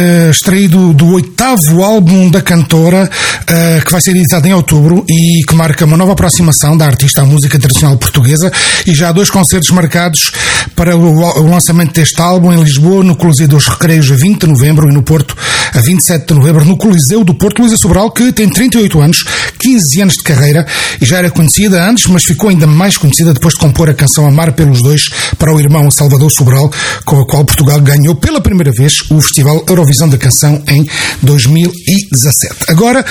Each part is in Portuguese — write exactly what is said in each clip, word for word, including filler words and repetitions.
Uh, extraído do oitavo álbum da cantora, uh, que vai ser editado em outubro e que marca uma nova aproximação da artista à música tradicional portuguesa, e já há dois concertos marcados para o, o lançamento deste álbum em Lisboa, no Coliseu dos Recreios a vinte de novembro e no Porto a vinte e sete de novembro, no Coliseu do Porto. Luísa Sobral, que tem trinta e oito anos, quinze anos de carreira, e já era conhecida antes, mas ficou ainda mais conhecida depois de compor a canção Amar pelos Dois para o irmão Salvador Sobral, com a qual Portugal ganhou pela primeira vez o Festival Eurovisão da Canção em dois mil e dezassete. Agora,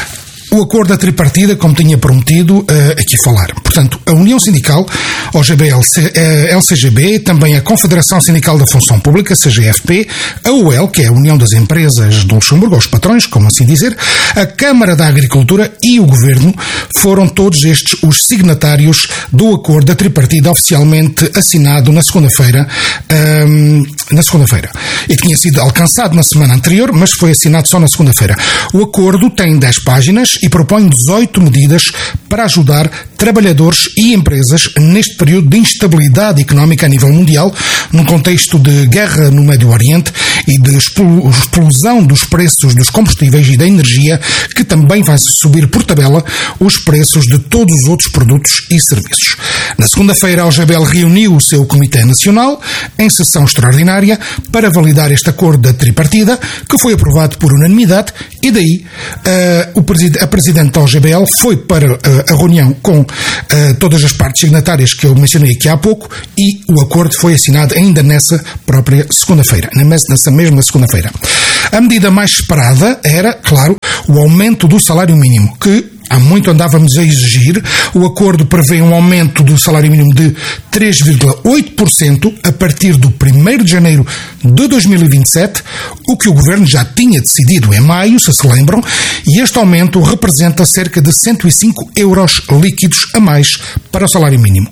o acordo da tripartida, como tinha prometido, uh, aqui falar. Portanto, a União Sindical, O G B L C G B, também a Confederação Sindical da Função Pública, C G F P, a U E L, que é a União das Empresas do Luxemburgo, os patrões, como assim dizer, a Câmara da Agricultura e o Governo, foram todos estes os signatários do acordo da tripartida oficialmente assinado na segunda-feira, um, na segunda-feira. E tinha sido alcançado na semana anterior, mas foi assinado só na segunda-feira. O acordo tem dez páginas e propõe dezoito medidas para ajudar trabalhadores e empresas neste período de instabilidade económica a nível mundial, num contexto de guerra no Médio Oriente e de explosão dos preços dos combustíveis e da energia, que também vai subir por tabela os preços de todos os outros produtos e serviços. Na segunda-feira, a O G B L reuniu o seu Comitê Nacional em sessão extraordinária para validar este acordo da tripartida, que foi aprovado por unanimidade, e daí uh, o presid- a Presidente da O G B L foi para uh, a reunião com uh, todas as partes signatárias que eu mencionei aqui há pouco, e o acordo foi assinado ainda nessa própria segunda-feira, nessa mesma segunda-feira. A medida mais esperada era, claro, o aumento do salário mínimo, que há muito andávamos a exigir. O acordo prevê um aumento do salário mínimo de três vírgula oito por cento a partir do primeiro de janeiro de dois mil e vinte e sete, o que o Governo já tinha decidido em maio, se se lembram, e este aumento representa cerca de cento e cinco euros líquidos a mais para o salário mínimo.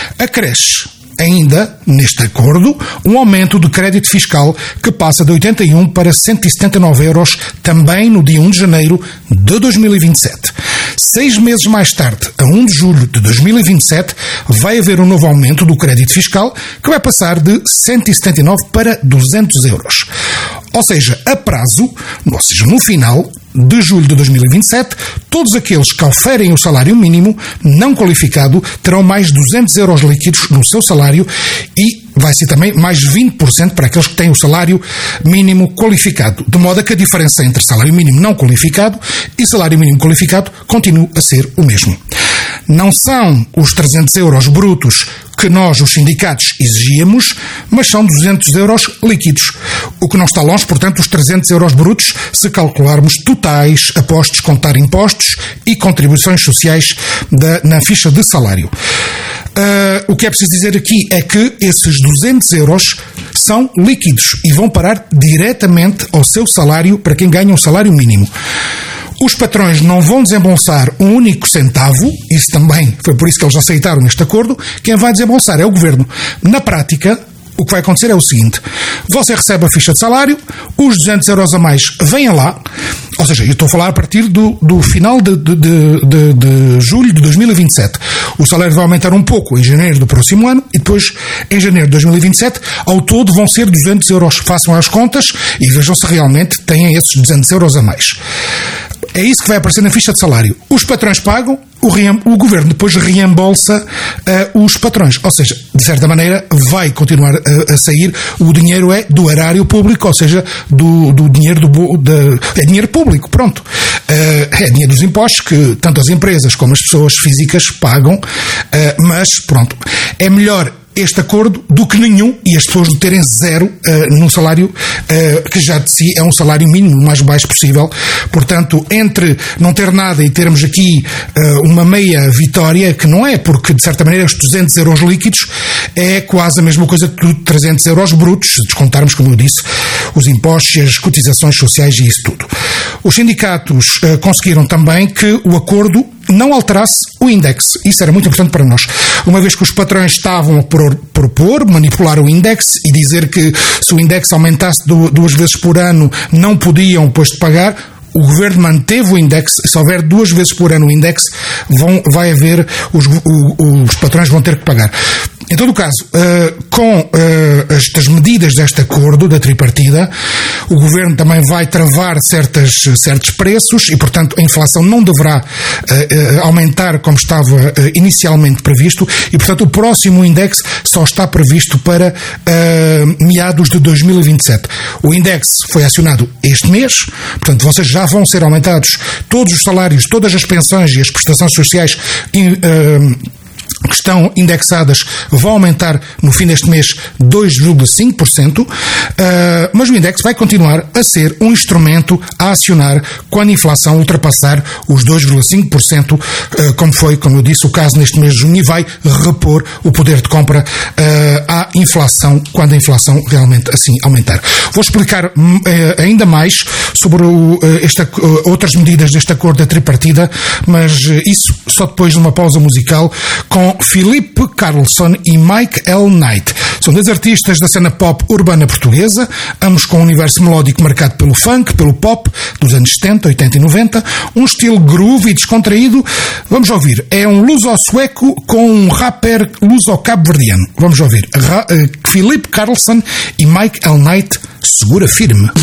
Acresce ainda, neste acordo, um aumento do crédito fiscal que passa de oitenta e um para cento e setenta e nove euros também no dia um de janeiro de dois mil e vinte e sete. Seis meses mais tarde, a um de julho de dois mil e vinte e sete, vai haver um novo aumento do crédito fiscal que vai passar de cento e setenta e nove para duzentos euros. Ou seja, a prazo, ou seja, no final de julho de dois mil e vinte e sete, todos aqueles que oferem o salário mínimo não qualificado terão mais duzentos euros líquidos no seu salário, e vai ser também mais vinte por cento para aqueles que têm o salário mínimo qualificado, de modo a que a diferença entre salário mínimo não qualificado e salário mínimo qualificado continue a ser o mesmo. Não são os trezentos euros brutos que nós, os sindicatos, exigíamos, mas são duzentos euros líquidos, o que não está longe, portanto, dos trezentos euros brutos, se calcularmos totais após descontar impostos e contribuições sociais da, na ficha de salário. Uh, o que é preciso dizer aqui é que esses duzentos euros são líquidos e vão parar diretamente ao seu salário para quem ganha um salário mínimo. Os patrões não vão desembolsar um único centavo, isso também foi por isso que eles aceitaram este acordo. Quem vai desembolsar é o Governo. Na prática, o que vai acontecer é o seguinte: você recebe a ficha de salário, os duzentos euros a mais vêm lá, ou seja, eu estou a falar a partir do, do final de, de, de, de, de julho de dois mil e vinte e sete. O salário vai aumentar um pouco em janeiro do próximo ano e depois, em janeiro de dois mil e vinte e sete, ao todo vão ser duzentos euros. Façam as contas e vejam se realmente têm esses duzentos euros a mais. É isso que vai aparecer na ficha de salário. Os patrões pagam, o, reem, o Governo depois reembolsa uh, os patrões. Ou seja, de certa maneira, vai continuar a, a sair. O dinheiro é do erário público, ou seja, do, do dinheiro do, de, é dinheiro público, pronto. Uh, é dinheiro dos impostos que tanto as empresas como as pessoas físicas pagam, uh, mas pronto, é melhor este acordo do que nenhum, e as pessoas terem zero uh, num salário uh, que já de si é um salário mínimo, o mais baixo possível. Portanto, entre não ter nada e termos aqui uh, uma meia vitória, que não é, porque de certa maneira os duzentos euros líquidos é quase a mesma coisa que trezentos euros brutos, se descontarmos, como eu disse, os impostos e as cotizações sociais e isso tudo. Os sindicatos uh, conseguiram também que o acordo não alterasse o índex. Isso era muito importante para nós. Uma vez que os patrões estavam a propor, manipular o índex e dizer que se o índex aumentasse duas vezes por ano não podiam depois de pagar, o Governo manteve o índex. Se houver duas vezes por ano o índex, vão, vai haver, os, os patrões vão ter que pagar. Em todo o caso, uh, com uh, estas medidas deste acordo da tripartida, o Governo também vai travar certas, certos preços e, portanto, a inflação não deverá uh, uh, aumentar como estava uh, inicialmente previsto e, portanto, o próximo index só está previsto para uh, meados de dois mil e vinte e sete. O index foi acionado este mês, portanto, vocês já vão ser aumentados todos os salários, todas as pensões e as prestações sociais uh, que estão indexadas vão aumentar no fim deste mês dois vírgula cinco por cento, uh, mas o index vai continuar a ser um instrumento a acionar quando a inflação ultrapassar os dois vírgula cinco por cento, uh, como foi, como eu disse, o caso neste mês de junho, e vai repor o poder de compra uh, à inflação quando a inflação realmente assim aumentar. Vou explicar uh, ainda mais sobre o, uh, esta, uh, outras medidas deste acordo da tripartida, mas uh, isso só depois de uma pausa musical com Philip Carlson e Mike L. Knight. São dois artistas da cena pop urbana portuguesa, ambos com um universo melódico marcado pelo funk, pelo pop dos anos setenta, oitenta e noventa, um estilo groove e descontraído. Vamos ouvir. É um luso-sueco com um rapper luso-cabo-verdiano. Vamos ouvir. Ra- uh, Philip Carlson e Mike L. Knight, Segura Firme.